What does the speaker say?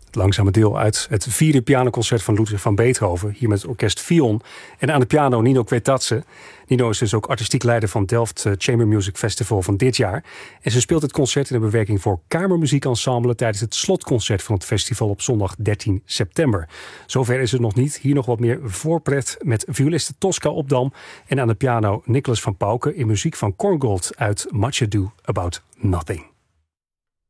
Het langzame deel uit het 4e pianoconcert van Ludwig van Beethoven. Hier met het orkest Fion. En aan de piano Nino Kwetatse. Nino is dus ook artistiek leider van Delft Chamber Music Festival van dit jaar. En ze speelt het concert in een bewerking voor kamermuziekensemble tijdens het slotconcert van het festival op zondag 13 september. Zover is het nog niet. Hier nog wat meer voorpret met violiste Tosca Opdam. En aan de piano Nicolas van Pauken in muziek van Korngold uit Much Ado About Nothing.